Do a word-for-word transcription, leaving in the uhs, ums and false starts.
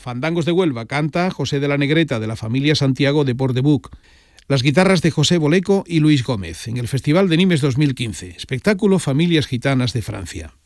Fandangos de Huelva canta José de la Negreta de la familia Santiago de Port-de-Buc. Las guitarras de José Boleco y Luis Gómez en el Festival de Nimes dos mil quince. Espectáculo Familias Gitanas de Francia.